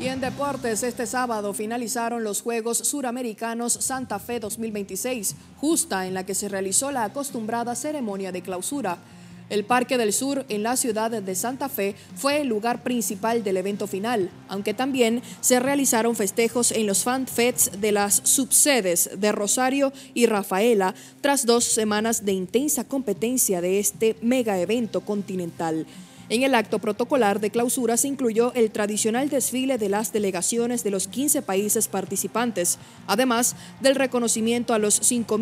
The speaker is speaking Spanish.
Y en deportes, este sábado finalizaron los Juegos Suramericanos Santa Fe 2026, justa en la que se realizó la acostumbrada ceremonia de clausura. El Parque del Sur en la ciudad de Santa Fe fue el lugar principal del evento final, aunque también se realizaron festejos en los FanFests de las subsedes de Rosario y Rafaela tras 2 semanas de intensa competencia de este mega evento continental. En el acto protocolar de clausura se incluyó el tradicional desfile de las delegaciones de los 15 países participantes, además del reconocimiento a los 5.000